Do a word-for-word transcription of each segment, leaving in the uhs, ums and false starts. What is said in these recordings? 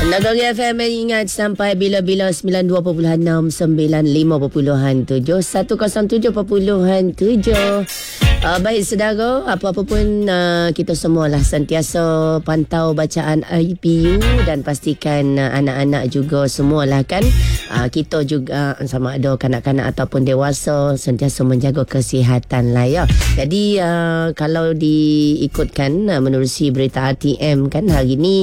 Nagari F M ingat sampai bila-bila sembilan puluh dua perpuluhan enam, sembilan puluh lima perpuluhan tujuh, seratus tujuh perpuluhan tujuh. Uh, baik saudara, apa-apa pun uh, kita semualah sentiasa pantau bacaan I P U dan pastikan uh, anak-anak juga semualah kan. Uh, kita juga sama ada kanak-kanak ataupun dewasa sentiasa menjaga kesihatan lah ya. Jadi uh, kalau diikutkan uh, menerusi berita R T M kan hari ni,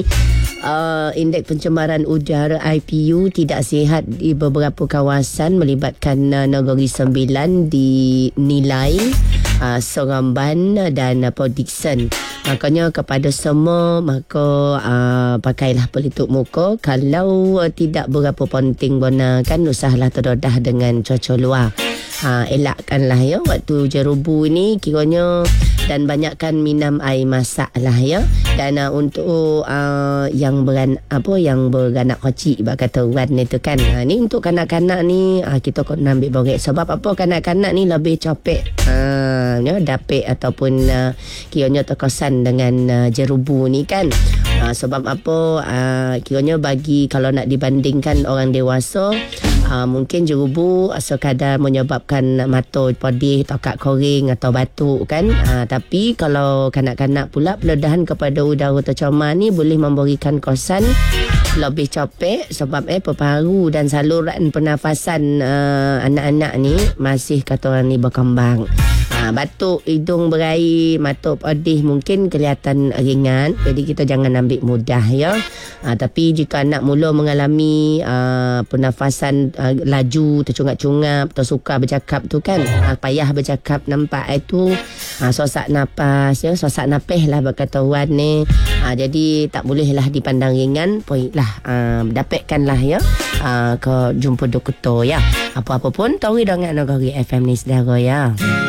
Uh, indeks pencemaran udara I P U tidak sihat di beberapa kawasan melibatkan uh, Negeri Sembilan dinilai uh, Seremban dan uh, Port Dickson. Makanya kepada semua, maka uh, pakailah pelitup muka. Kalau uh, tidak berapa penting gunakan, usahlah terdedah dengan cuaca luar. Ha, elakkanlah ya waktu jerubu ni kiranya, dan banyakkan minum air masak lah ya. Dan uh, untuk uh, yang beran, apa yang beranak kecil bak kata Wan itu kan, ha, ni untuk kanak-kanak ni uh, kita kena ambil borek. Sebab apa, kanak-kanak ni lebih capek uh, ya, dapik ataupun uh, kiranya terkesan dengan uh, jerubu ni kan. Uh, sebab apa, uh, kiranya bagi kalau nak dibandingkan orang dewasa, Uh, mungkin jerubu sekadar menyebabkan mata pedih, tokak koring atau batuk kan. Uh, tapi kalau kanak-kanak pula, peledahan kepada udara tercemar ni boleh memberikan kesan lebih capek sebab eh peparu dan saluran pernafasan uh, anak-anak ni masih kata orang ni berkembang. Ha, batuk, hidung berair, mata pedih mungkin kelihatan ringan, jadi kita jangan ambil mudah ya. Ha, tapi jika anak mula mengalami uh, pernafasan uh, laju, tercungap-cungap, tersukar bercakap tu kan, ha, payah bercakap, nampak itu ha, sosak napas ya, sosak napeh lah berkata Wan ni. Ha, jadi tak bolehlah dipandang ringan, poinlah uh, dapatkanlah ya uh, ke jumpa doktor ya. Apa-apa pun tahu dengan Nagari F M ni saudara ya.